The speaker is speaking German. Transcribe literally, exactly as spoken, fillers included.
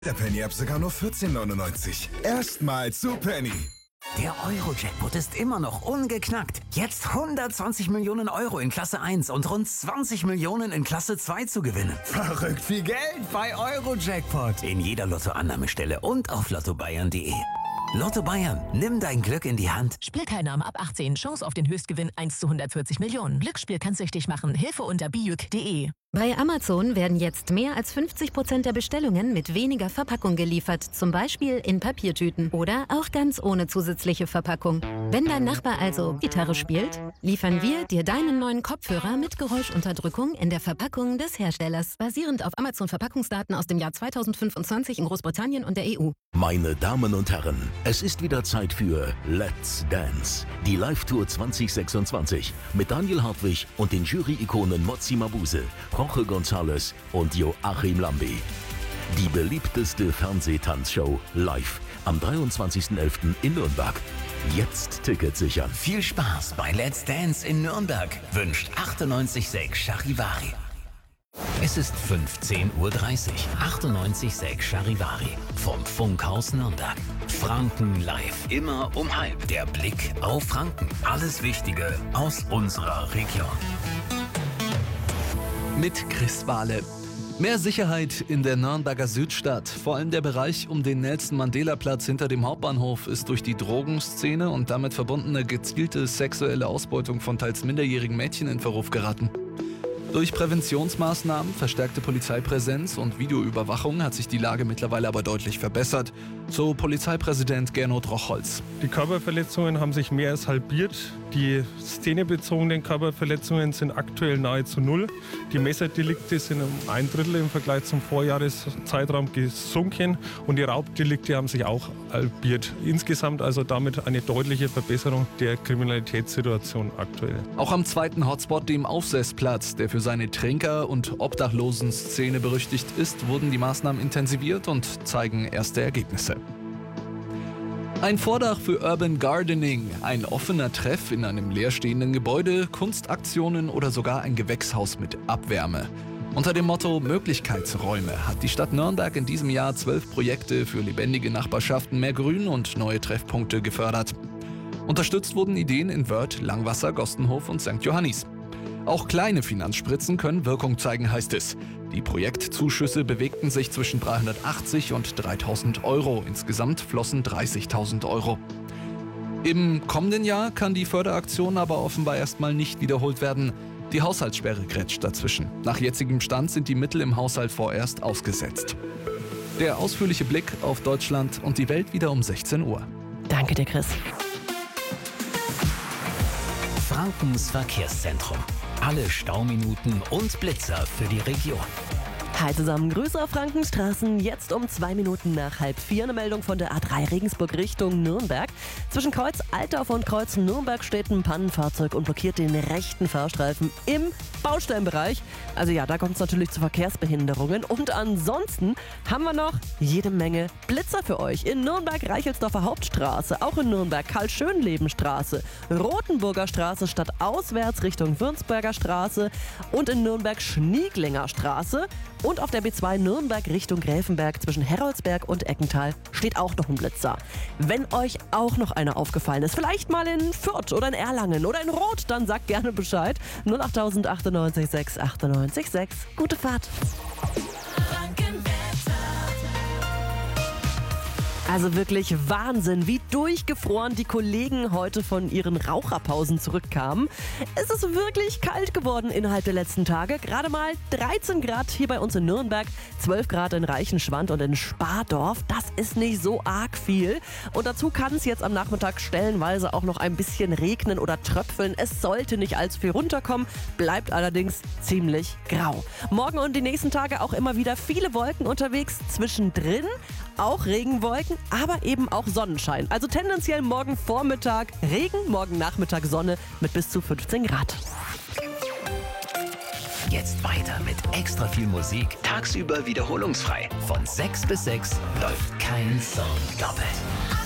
Der Penny-App sogar nur vierzehn neunundneunzig. Erstmal zu Penny. Der Euro-Jackpot ist immer noch ungeknackt. Jetzt hundertzwanzig Millionen Euro in Klasse eins und rund zwanzig Millionen in Klasse zwei zu gewinnen. Verrückt viel Geld bei Euro-Jackpot. In jeder Lottoannahmestelle und auf lotto bayern punkt de. Lotto Bayern, nimm dein Glück in die Hand. Spielteilnahme ab achtzehn. Chance auf den Höchstgewinn eins zu hundertvierzig Millionen. Glücksspiel kann süchtig machen. Hilfe unter bijuk punkt de. Bei Amazon werden jetzt mehr als fünfzig Prozent der Bestellungen mit weniger Verpackung geliefert. Zum Beispiel in Papiertüten oder auch ganz ohne zusätzliche Verpackung. Wenn dein Nachbar also Gitarre spielt, liefern wir dir deinen neuen Kopfhörer mit Geräuschunterdrückung in der Verpackung des Herstellers. Basierend auf Amazon-Verpackungsdaten aus dem Jahr zweitausendfünfundzwanzig in Großbritannien und der E U. Meine Damen und Herren, es ist wieder Zeit für Let's Dance. Die Live-Tour zwanzig sechsundzwanzig mit Daniel Hartwig und den Jury-Ikonen Mozzi Mabuse, Jorge González und Joachim Lambi. Die beliebteste Fernsehtanzshow live am dreiundzwanzigsten elften in Nürnberg. Jetzt Tickets sichern. Viel Spaß bei Let's Dance in Nürnberg, wünscht achtundneunzig Komma sechs Charivari. Es ist fünfzehn Uhr dreißig. achtundneunzig Komma sechs Charivari vom Funkhaus Nürnberg. Franken live. Immer um halb. Der Blick auf Franken. Alles Wichtige aus unserer Region. Mit Chris Wahle. Mehr Sicherheit in der Nürnberger Südstadt. Vor allem der Bereich um den Nelson-Mandela-Platz hinter dem Hauptbahnhof ist durch die Drogenszene und damit verbundene gezielte sexuelle Ausbeutung von teils minderjährigen Mädchen in Verruf geraten. Durch Präventionsmaßnahmen, verstärkte Polizeipräsenz und Videoüberwachung hat sich die Lage mittlerweile aber deutlich verbessert, so Polizeipräsident Gernot Rochholz. Die Körperverletzungen haben sich mehr als halbiert. Die szenebezogenen Körperverletzungen sind aktuell nahezu null. Die Messerdelikte sind um ein Drittel im Vergleich zum Vorjahreszeitraum gesunken und die Raubdelikte haben sich auch halbiert. Insgesamt also damit eine deutliche Verbesserung der Kriminalitätssituation aktuell. Auch am zweiten Hotspot, dem Aufsessplatz, der für seine Trinker- und Obdachlosen-Szene berüchtigt ist, wurden die Maßnahmen intensiviert und zeigen erste Ergebnisse. Ein Vordach für Urban Gardening, ein offener Treff in einem leerstehenden Gebäude, Kunstaktionen oder sogar ein Gewächshaus mit Abwärme. Unter dem Motto Möglichkeitsräume hat die Stadt Nürnberg in diesem Jahr zwölf Projekte für lebendige Nachbarschaften, mehr Grün und neue Treffpunkte gefördert. Unterstützt wurden Ideen in Wörth, Langwasser, Gostenhof und Sankt Johannis. Auch kleine Finanzspritzen können Wirkung zeigen, heißt es. Die Projektzuschüsse bewegten sich zwischen dreihundertachtzig und dreitausend Euro. Insgesamt flossen dreißigtausend Euro. Im kommenden Jahr kann die Förderaktion aber offenbar erstmal nicht wiederholt werden. Die Haushaltssperre grätscht dazwischen. Nach jetzigem Stand sind die Mittel im Haushalt vorerst ausgesetzt. Der ausführliche Blick auf Deutschland und die Welt wieder um sechzehn Uhr. Danke dir, Chris. Frankens Verkehrszentrum. Alle Stauminuten und Blitzer für die Region. Hi zusammen, Grüße auf Frankenstraßen. Jetzt um zwei Minuten nach halb vier eine Meldung von der A drei Regensburg Richtung Nürnberg. Zwischen Kreuz Altdorf und Kreuz Nürnberg steht ein Pannenfahrzeug und blockiert den rechten Fahrstreifen im Baustellenbereich. Also ja, da kommt es natürlich zu Verkehrsbehinderungen. Und ansonsten haben wir noch jede Menge Blitzer für euch. In Nürnberg Reichelsdorfer Hauptstraße, auch in Nürnberg Karl-Schönleben-Straße, Rothenburger Straße stadtauswärts Richtung Würzburger Straße und in Nürnberg Schnieglinger Straße. Und auf der B zwei Nürnberg Richtung Gräfenberg zwischen Heroldsberg und Eckental steht auch noch ein Blitzer. Wenn euch auch noch einer aufgefallen ist, vielleicht mal in Fürth oder in Erlangen oder in Roth, dann sagt gerne Bescheid. null acht achtundneunzig sechs achtundneunzig sechs. Gute Fahrt. Also wirklich Wahnsinn, wie durchgefroren die Kollegen heute von ihren Raucherpausen zurückkamen. Es ist wirklich kalt geworden innerhalb der letzten Tage. Gerade mal dreizehn Grad hier bei uns in Nürnberg, zwölf Grad in Reichenschwand und in Spardorf. Das ist nicht so arg viel. Und dazu kann es jetzt am Nachmittag stellenweise auch noch ein bisschen regnen oder tröpfeln. Es sollte nicht allzu viel runterkommen, bleibt allerdings ziemlich grau. Morgen und die nächsten Tage auch immer wieder viele Wolken unterwegs, zwischendrin auch Regenwolken, aber eben auch Sonnenschein. Also tendenziell morgen Vormittag Regen, morgen Nachmittag Sonne mit bis zu fünfzehn Grad. Jetzt weiter mit extra viel Musik. Tagsüber wiederholungsfrei. Von sechs bis sechs läuft kein Song doppelt.